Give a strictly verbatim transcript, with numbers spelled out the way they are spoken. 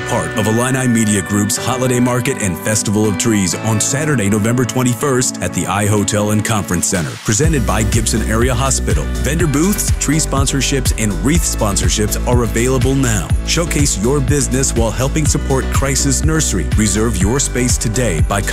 part of Illini Media Group's Holiday Market and Festival of Trees on Saturday, November twenty-first at the I Hotel and Conference Center, presented by Gibson Area Hospital. Vendor booths, tree sponsorships, and wreath sponsorships are available now. Showcase your business while helping support Crisis Nursery. Reserve your space today by